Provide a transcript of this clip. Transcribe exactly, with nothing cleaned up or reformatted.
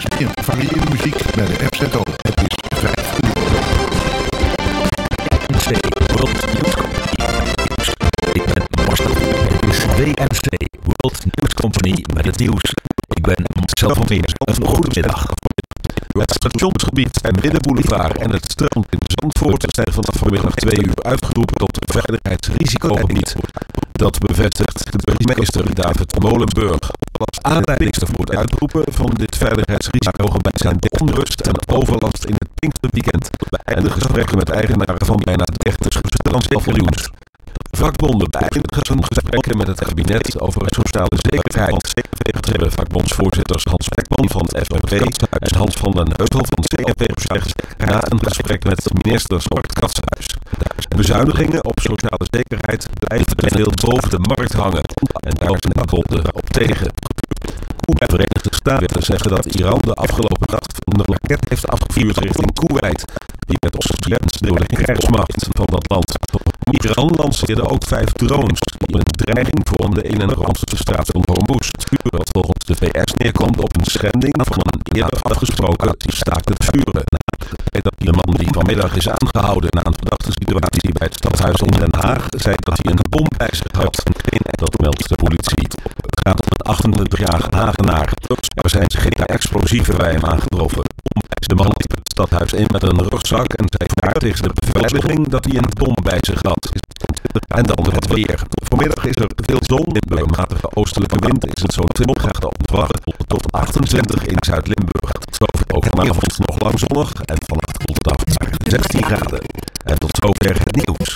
straks meer varierende muziek bij de F Z O. Het is vijf uur. W N C World News Company. Ik ben Marcel. Het is W N C World News Company met het nieuws. Ik ben Marcel van Meer. Een goedemiddag. Het stationsgebied en Middenboulevard en het strand in Zandvoort zijn vanaf vanmiddag twee uur uitgeroepen tot veiligheidsrisicogebied. Dat bevestigt de burgemeester David Molenburg. Aanleiding voor het uitroepen van dit veiligheidsrisicogebied zijn de onrust en overlast in het Pinksterweekend en de gesprekken met eigenaren van bijna dertig strandpaviljoens. Vakbonden beëindigen hun gesprekken met het kabinet over sociale zekerheid. Dat hebben vakbondsvoorzitters Hans Beckman van het S P P en Hans van den Heuvel van het C N V gezegd na een gesprek met minister Zwart Katshuis. Bezuinigingen op sociale zekerheid blijven veel boven de markt hangen en daar zijn de bonden op tegen. De Verenigde Staten zeggen dat Iran de afgelopen nacht een raket heeft afgevuurd richting Koeweit, die werd opgeschrept door de krijgsmacht van dat land. Iran lanceerde ook vijf drones die een dreiging vormden in en rond de straat van Hormuz, wat volgens de V S neerkomt op een schending van een eerder afgesproken staakt het vuren. De man die vanmiddag is aangehouden na een verdachte situatie bij het stadhuis in Den Haag zei dat hij een bom bij zich had. Dat meldt de politie. Het gaat om een achtentwintigjarige Hagenaar. Er zijn geen explosieven bij hem aangetroffen. De man liep het stadhuis in met een rugzak en zei daar tegen de beveiliging dat hij een bom bij zich had. En dan het weer. Vanmiddag is er veel zon. Bij een matige oostelijke wind is het zo'n twintig graden op de Wadden tot achtentwintig in Zuid-Limburg. Ook vanavond nog lang zonnig en vannacht koelt het af naar zestien graden. En tot zover het nieuws.